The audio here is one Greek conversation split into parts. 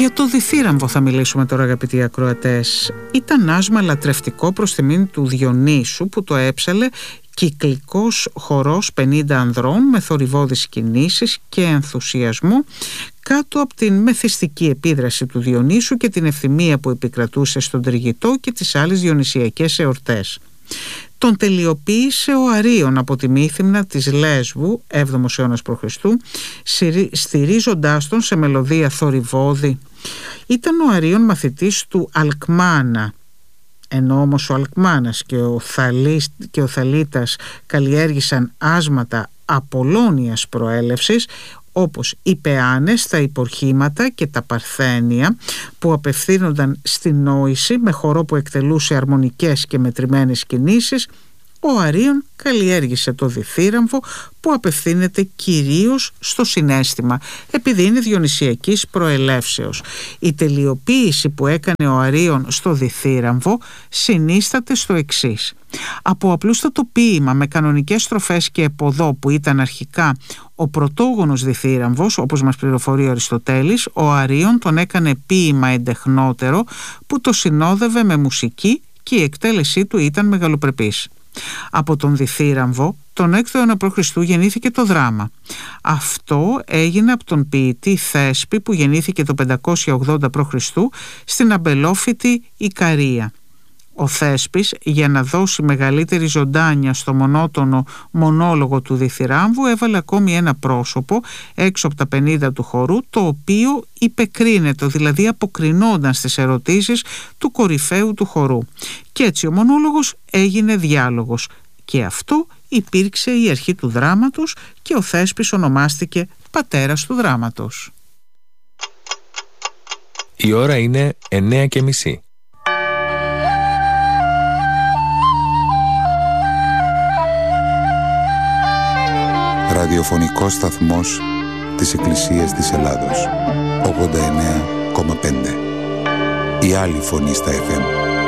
Για το διθύραμβο θα μιλήσουμε τώρα, αγαπητοί ακροατές. Ήταν άσμα λατρευτικό προς τιμήν του Διονύσου, που το έψαλε κυκλικός χορός 50 ανδρών με θορυβώδεις κινήσεις και ενθουσιασμό κάτω από την μεθυστική επίδραση του Διονύσου και την ευθυμία που επικρατούσε στον Τριγητό και τις άλλες διονυσιακές εορτές. Τον τελειοποίησε ο Αρίων από τη Μύθυμνα της Λέσβου, 7ο αιώνας π.Χ., στηρίζοντάς τον σε μελωδία θορυβώδη. Ήταν ο Αρίων μαθητής του Αλκμάνα, ενώ όμως ο Αλκμάνας και ο Θαλίτας καλλιέργησαν άσματα απολώνιας προέλευσης, όπως οι Πεάνες, τα Υπορχήματα και τα Παρθένια, που απευθύνονταν στη νόηση με χορό που εκτελούσε αρμονικές και μετρημένες κινήσεις, ο Αρίων καλλιέργησε το διθύραμβο που απευθύνεται κυρίως στο συναίσθημα, επειδή είναι διονυσιακής προελεύσεως. Η τελειοποίηση που έκανε ο Αρίων στο διθύραμβο συνίσταται στο εξής. Από απλούστατο ποίημα με κανονικές στροφές και εποδό που ήταν αρχικά ο πρωτόγονος διθύραμβος, όπως μας πληροφορεί ο Αριστοτέλης, ο Αρίων τον έκανε ποίημα εντεχνότερο που το συνόδευε με μουσική και η εκτέλεσή του ήταν μεγαλοπρεπής. Από τον διθύραμβο τον 6ο αιώνα π.Χ. γεννήθηκε το δράμα. Αυτό έγινε από τον ποιητή Θέσπη που γεννήθηκε το 580 π.Χ. στην αμπελόφυτη Ικαρία. Ο Θέσπης, για να δώσει μεγαλύτερη ζωντάνια στο μονότονο μονόλογο του διθυράμβου, έβαλε ακόμη ένα πρόσωπο έξω από τα 50 του χορού, το οποίο υπεκρίνεται, δηλαδή αποκρινόταν στις ερωτήσεις του κορυφαίου του χορού. Και έτσι ο μονόλογος έγινε διάλογος. Και αυτό υπήρξε η αρχή του δράματος και ο Θέσπης ονομάστηκε πατέρας του δράματος. Η ώρα είναι 9:30. Ραδιοφωνικός σταθμός της Εκκλησίας της Ελλάδος, 89,5. Η άλλη φωνή στα FM.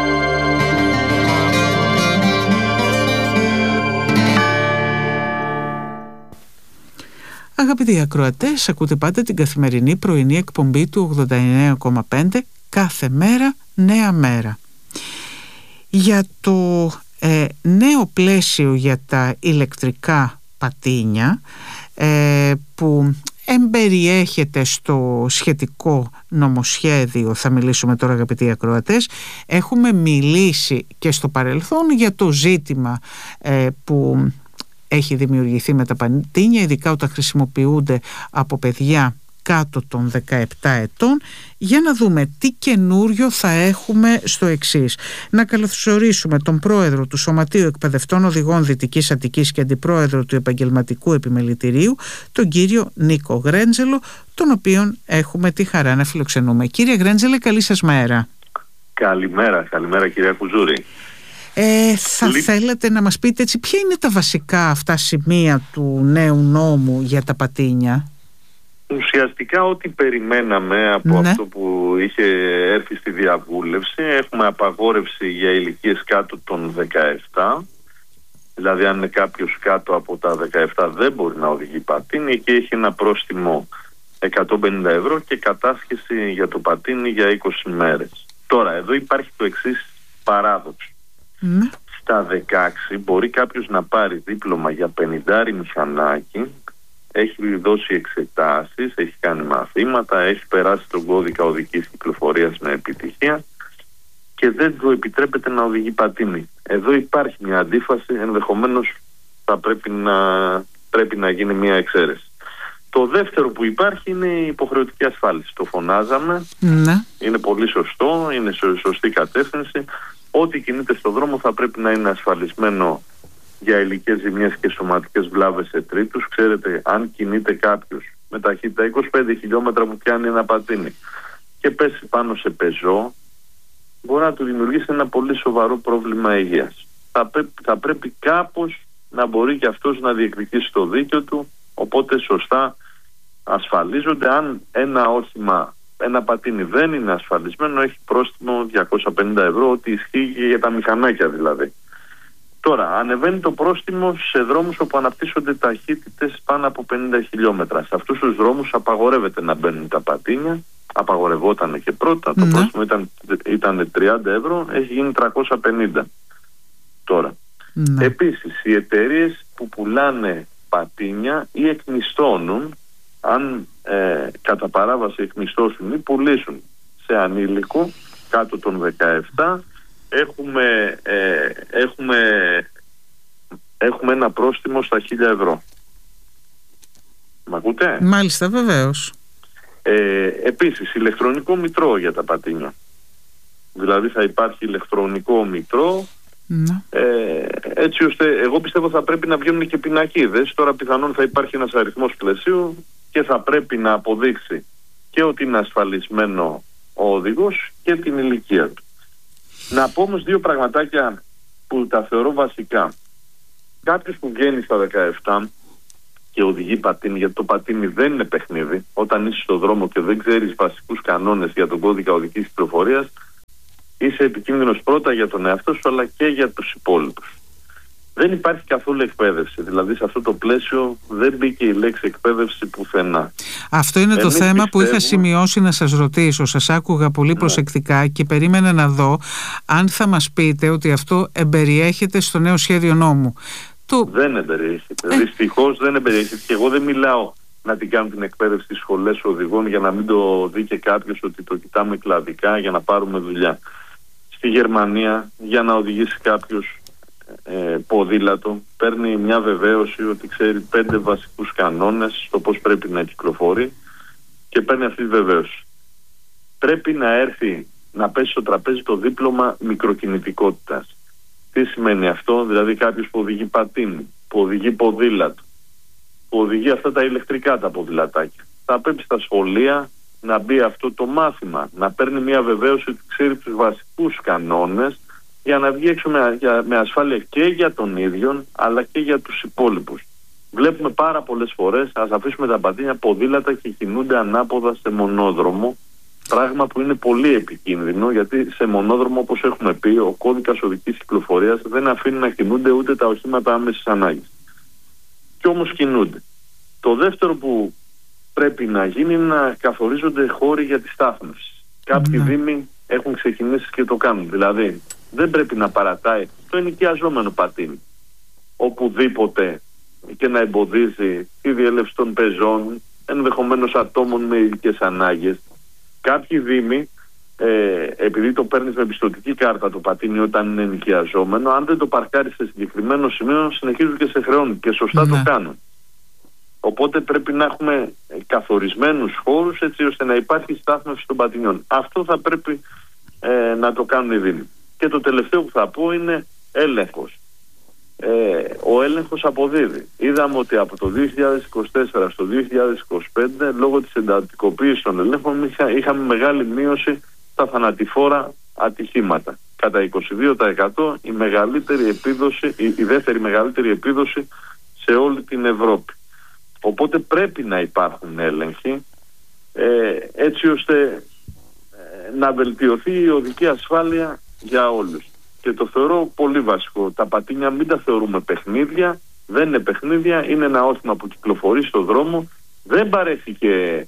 Αγαπητοί ακροατές, ακούτε πάντα την καθημερινή πρωινή εκπομπή του 89,5, κάθε μέρα νέα μέρα. Για το νέο πλαίσιο για τα ηλεκτρικά πατίνια που εμπεριέχεται στο σχετικό νομοσχέδιο, θα μιλήσουμε τώρα, αγαπητοί ακροατές. Έχουμε μιλήσει και στο παρελθόν για το ζήτημα που έχει δημιουργηθεί με τα πατίνια, ειδικά όταν χρησιμοποιούνται από παιδιά κάτω των 17 ετών, για να δούμε τι καινούριο θα έχουμε στο εξής. Να καλωσορίσουμε τον πρόεδρο του Σωματείου Εκπαιδευτών Οδηγών Δυτικής Αττικής και αντιπρόεδρο του Επαγγελματικού Επιμελητηρίου, τον κύριο Νίκο Γρέντζελο, τον οποίον έχουμε τη χαρά να φιλοξενούμε. Κύριε Γρέντζελε, καλή σας μέρα. Καλημέρα κυρία Κουζούρη. Θα θέλατε να μας πείτε έτσι, ποια είναι τα βασικά αυτά σημεία του νέου νόμου για τα πατίνια? Ουσιαστικά ό,τι περιμέναμε από αυτό που είχε έρθει στη διαβούλευση. Έχουμε απαγόρευση για ηλικίες κάτω των 17. Δηλαδή αν είναι κάποιος κάτω από τα 17 δεν μπορεί να οδηγεί πατίνι, και έχει ένα πρόστιμο 150 ευρώ και κατάσχεση για το πατίνι για 20 μέρες. Τώρα εδώ υπάρχει το εξής παράδοξο. Στα 16 μπορεί κάποιος να πάρει δίπλωμα για 50 μηχανάκι, έχει δώσει εξετάσεις, έχει κάνει μαθήματα, έχει περάσει τον κώδικα οδικής κυκλοφορίας με επιτυχία και δεν του επιτρέπεται να οδηγεί πατίνι. Εδώ υπάρχει μια αντίφαση, ενδεχομένως θα πρέπει να γίνει μια εξαίρεση. Το δεύτερο που υπάρχει είναι η υποχρεωτική ασφάλιση. Το φωνάζαμε, είναι πολύ σωστό, είναι σωστή κατεύθυνση. Ό,τι κινείται στον δρόμο θα πρέπει να είναι ασφαλισμένο για υλικές ζημιές και σωματικές βλάβες σε τρίτους. Ξέρετε, αν κινείται κάποιος με ταχύτητα 25 χιλιόμετρα που πιάνει ένα πατίνι και πέσει πάνω σε πεζό, μπορεί να του δημιουργήσει ένα πολύ σοβαρό πρόβλημα υγείας. Θα πρέπει κάπως να μπορεί και αυτός να διεκδικήσει το δίκαιο του, οπότε σωστά ασφαλίζονται. Αν ένα όχημα, ένα πατίνι δεν είναι ασφαλισμένο, έχει πρόστιμο 250 ευρώ, ό,τι ισχύει και για τα μηχανάκια δηλαδή. Τώρα, ανεβαίνει το πρόστιμο σε δρόμους όπου αναπτύσσονται ταχύτητες πάνω από 50 χιλιόμετρα. Σε αυτούς τους δρόμους απαγορεύεται να μπαίνουν τα πατίνια απαγορευόταν και πρώτα, το πρόστιμο ήταν 30 ευρώ, έχει γίνει 350 τώρα. Επίσης, οι εταιρείες που πουλάνε πατίνια ή εκμισθώνουν, αν κατά παράβαση εκμισθώσουν ή πουλήσουν σε ανήλικο κάτω των 17, έχουμε ένα πρόστιμο στα 1.000 ευρώ. Μ' ακούτε? Μάλιστα, βεβαίως. Επίσης, ηλεκτρονικό μητρό για τα πατίνια. Δηλαδή θα υπάρχει ηλεκτρονικό μητρό, έτσι ώστε, εγώ πιστεύω θα πρέπει να βγαίνουν και πινακίδες. Τώρα πιθανόν θα υπάρχει ένας αριθμός πλαισίου και θα πρέπει να αποδείξει και ότι είναι ασφαλισμένο ο οδηγός και την ηλικία του. Να πω όμως 2 πραγματάκια που τα θεωρώ βασικά. Κάποιος που βγαίνει στα 17 και οδηγεί πατίνι, γιατί το πατίνι δεν είναι παιχνίδι, όταν είσαι στον δρόμο και δεν ξέρεις βασικούς κανόνες για τον κώδικα οδικής κυκλοφορίας, είσαι επικίνδυνος πρώτα για τον εαυτό σου αλλά και για τους υπόλοιπους. Δεν υπάρχει καθόλου εκπαίδευση, δηλαδή σε αυτό το πλαίσιο δεν μπήκε η λέξη εκπαίδευση πουθενά. Αυτό είναι το θέμα που είχα σημειώσει να σας ρωτήσω. Σας άκουγα πολύ προσεκτικά και περίμενα να δω αν θα μας πείτε ότι αυτό εμπεριέχεται στο νέο σχέδιο νόμου. Δεν εμπεριέχεται. Δυστυχώς δεν εμπεριέχεται. Και εγώ δεν μιλάω να την κάνουν την εκπαίδευση στις σχολές οδηγών για να μην το δει και κάποιος ότι το κοιτάμε κλαδικά για να πάρουμε δουλειά. Στη Γερμανία, για να οδηγήσει κάποιος ποδήλατο, παίρνει μια βεβαίωση ότι ξέρει 5 βασικούς κανόνες στο πώς πρέπει να κυκλοφορεί και παίρνει αυτή τη βεβαίωση. Πρέπει να έρθει να πέσει στο τραπέζι το δίπλωμα μικροκινητικότητας. Τι σημαίνει αυτό? Δηλαδή κάποιος που οδηγεί πατίνι, που οδηγεί ποδήλατο, που οδηγεί αυτά τα ηλεκτρικά τα ποδηλατάκια, θα πρέπει στα σχολεία να μπει αυτό το μάθημα, να παίρνει μια βεβαίωση ότι ξέρει τους βασικούς κανόνες για να βγει έξω με ασφάλεια και για τον ίδιο αλλά και για τους υπόλοιπους. Βλέπουμε πάρα πολλές φορές, ας αφήσουμε τα πατίνια, ποδήλατα και κινούνται ανάποδα σε μονόδρομο, πράγμα που είναι πολύ επικίνδυνο, γιατί σε μονόδρομο, όπως έχουμε πει, ο κώδικας οδικής κυκλοφορίας δεν αφήνει να κινούνται ούτε τα οχήματα άμεσης ανάγκης. Κι όμως κινούνται. Το δεύτερο που πρέπει να γίνει είναι να καθορίζονται χώροι για τη στάθμευση. Κάποιοι δήμοι έχουν ξεκινήσει και το κάνουν. Δηλαδή, δεν πρέπει να παρατάει το ενοικιαζόμενο πατίνι οπουδήποτε και να εμποδίζει τη διέλευση των πεζών, ενδεχομένως ατόμων με ειδικές ανάγκες. Κάποιοι δήμοι, επειδή το παίρνεις με πιστωτική κάρτα το πατίνι όταν είναι ενοικιαζόμενο, αν δεν το παρκάρεις σε συγκεκριμένο σημείο, συνεχίζουν και σε χρεώνουν και σωστά το κάνουν. Οπότε πρέπει να έχουμε καθορισμένους χώρους έτσι ώστε να υπάρχει στάθμευση των πατινιών. Αυτό θα πρέπει να το κάνουν οι δήμοι. Και το τελευταίο που θα πω είναι έλεγχος. Ο έλεγχος αποδίδει. Είδαμε ότι από το 2024 στο 2025 λόγω της εντατικοποίησης των ελέγχων είχαμε μεγάλη μείωση στα θανατηφόρα ατυχήματα. Κατά 22% η δεύτερη μεγαλύτερη επίδοση σε όλη την Ευρώπη. Οπότε πρέπει να υπάρχουν έλεγχοι έτσι ώστε να βελτιωθεί η οδική ασφάλεια για όλους. Και το θεωρώ πολύ βασικό. Τα πατίνια μην τα θεωρούμε παιχνίδια. Δεν είναι παιχνίδια. Είναι ένα όχημα που κυκλοφορεί στον δρόμο. Δεν παρέχει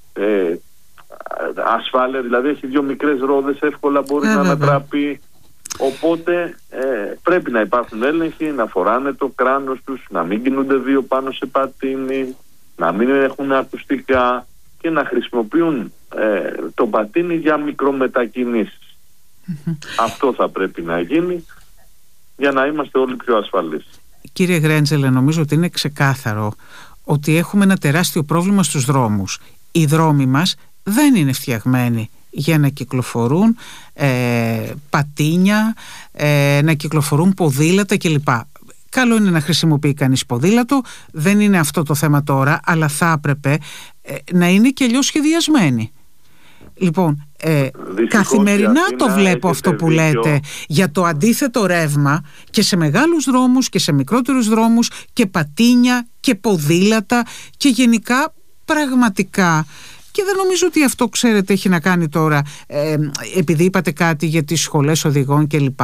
ασφάλεια. Δηλαδή έχει 2 μικρές ρόδες. Εύκολα μπορεί να ανατραπεί. Οπότε πρέπει να υπάρχουν έλεγχοι. Να φοράνε το κράνος τους. Να μην κινούνται 2 πάνω σε πατίνι. Να μην έχουν ακουστικά. Και να χρησιμοποιούν το πατίνι για μικρομετακινήσεις. Αυτό θα πρέπει να γίνει για να είμαστε όλοι πιο ασφαλείς. Κύριε Γρέντζελε, νομίζω ότι είναι ξεκάθαρο ότι έχουμε ένα τεράστιο πρόβλημα στους δρόμους. Οι δρόμοι μας δεν είναι φτιαγμένοι για να κυκλοφορούν πατίνια, να κυκλοφορούν ποδήλατα κλπ. Καλό είναι να χρησιμοποιεί κανείς ποδήλατο, δεν είναι αυτό το θέμα τώρα, αλλά θα έπρεπε να είναι και αλλιώς σχεδιασμένοι. Λοιπόν, καθημερινά το βλέπω αυτό που λέτε για το αντίθετο ρεύμα και σε μεγάλους δρόμους και σε μικρότερους δρόμους και πατίνια και ποδήλατα και γενικά πραγματικά. Και δεν νομίζω ότι αυτό, ξέρετε, έχει να κάνει τώρα επειδή είπατε κάτι για τις σχολές οδηγών κλπ.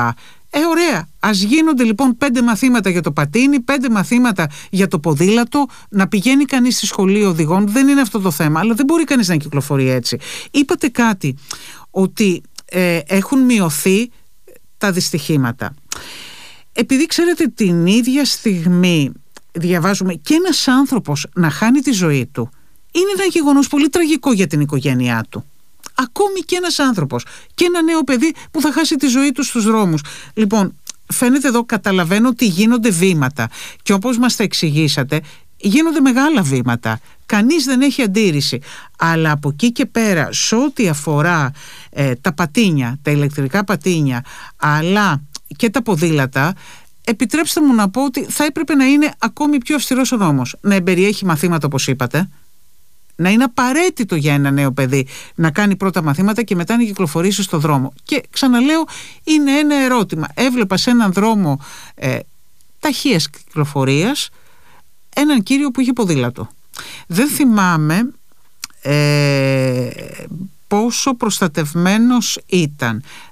Ωραία, ας γίνονται λοιπόν 5 μαθήματα για το πατίνι, 5 μαθήματα για το ποδήλατο, να πηγαίνει κανείς στη σχολή οδηγών, δεν είναι αυτό το θέμα, αλλά δεν μπορεί κανείς να κυκλοφορεί έτσι. Είπατε κάτι, ότι έχουν μειωθεί τα δυστυχήματα. Επειδή ξέρετε, την ίδια στιγμή διαβάζουμε και ένας άνθρωπος να χάνει τη ζωή του, είναι ένα γεγονός πολύ τραγικό για την οικογένειά του. Ακόμη και ένας άνθρωπος και ένα νέο παιδί που θα χάσει τη ζωή του στους δρόμους. Λοιπόν, φαίνεται εδώ, καταλαβαίνω ότι γίνονται βήματα και όπως μας τα εξηγήσατε, γίνονται μεγάλα βήματα. Κανείς δεν έχει αντίρρηση. Αλλά από εκεί και πέρα, σε ό,τι αφορά τα πατίνια, τα ηλεκτρικά πατίνια, αλλά και τα ποδήλατα, επιτρέψτε μου να πω ότι θα έπρεπε να είναι ακόμη πιο αυστηρός ο νόμος. Να εμπεριέχει μαθήματα, όπως είπατε. Να είναι απαραίτητο για ένα νέο παιδί να κάνει πρώτα μαθήματα και μετά να κυκλοφορήσει στο δρόμο. Και ξαναλέω, είναι ένα ερώτημα. Έβλεπα σε έναν δρόμο ταχείας κυκλοφορίας έναν κύριο που είχε ποδήλατο. Δεν θυμάμαι πόσο προστατευμένος ήταν.